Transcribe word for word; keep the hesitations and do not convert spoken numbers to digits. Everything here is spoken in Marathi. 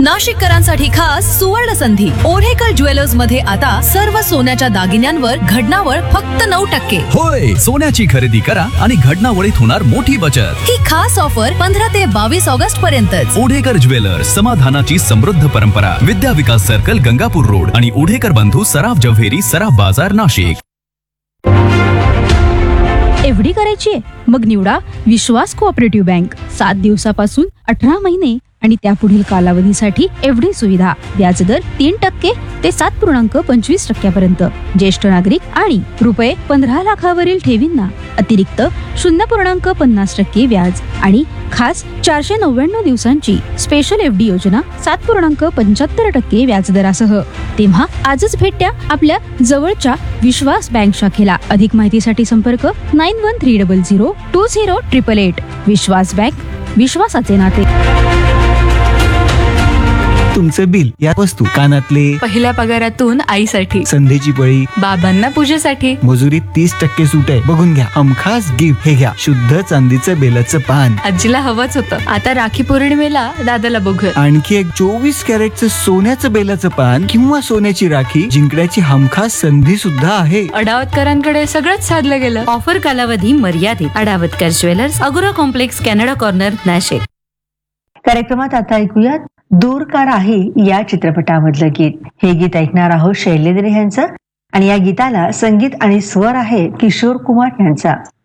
नाशिककरांसाठी खास सुवर्ण संधी. ओढेकर ज्वेलर्स मध्ये आता सर्व सोन्याच्या दागिन्यांवर घडणावळ फक्त नऊ टक्के. होय, सोन्याची खरेदी करा आणि घडणावळीत होणार मोठी बचत. ही खास ऑफर पंधरा ते बावीस ऑगस्ट पर्यंतच. ओढेकर ज्वेलर्स, समाधानाची समृद्ध परंपरा. विद्या विकास सर्कल, गंगापूर रोड आणि ओढेकर बंधू सराफ जव्हेरी, सराफ बाजार, नाशिक. एवढी करायची मग निवडा विश्वास कोऑपरेटिव्ह बँक. सात दिवसापासून अठरा महिने आणि त्यापुढील कालावधीसाठी एवढी सुविधा. व्याजदर तीन टक्के ते सात पूर्णांक पंचवीस टक्क्यापर्यंत. ज्येष्ठ नागरिक आणि रुपये पंधरा लाखावरील ठेवींना अतिरिक्त शून्य पूर्णांक पन्नास टक्के व्याज आणि खास चारशे नव्याण्णव दिवसांची स्पेशल एफ डी योजना सात पूर्णांक पंच्याहत्तर टक्के व्याजदरासह. तेव्हा आजच भेट द्या आपल्या जवळच्या विश्वास बँक शाखेला. अधिक माहितीसाठी संपर्क nine one three double zero to zero triple eight. Vishwas bank, विश्वासाचे नाते. तुमचे बिल, या वस्तू, कानातले, पहिल्या पगारातून आईसाठी, संधीची पळी, बाबांना पूजेसाठी, मजुरीत तीस टक्के सूट आहे. बघून घ्या. हमखास गिफ्ट हे घ्या, शुद्ध चांदीचं बेलाचं पान. आजीला हवंच होतं. आता राखी पौर्णिमेला दादाला बघूया. आणखी एक चोवीस कॅरेटचं सोन्याचं बेलाचं पान किंवा सोन्याची राखी जिंकण्याची हमखास संधी सुद्धा आहे. अडावतकरांकडे सगळंच साधलं गेलं. ऑफर कालावधी मर्यादित. अडावतकर ज्वेलर्स, अगोरा कॉम्प्लेक्स, कॅनडा कॉर्नर, नाशिक. कार्यक्रमात आता ऐकूयात दूर का राही या चित्रपटामधलं गीत. हे गीत ऐकणार आहोत शैलेंद्र यांचं आणि या गीताला संगीत आणि स्वर आहे किशोर कुमार यांचा.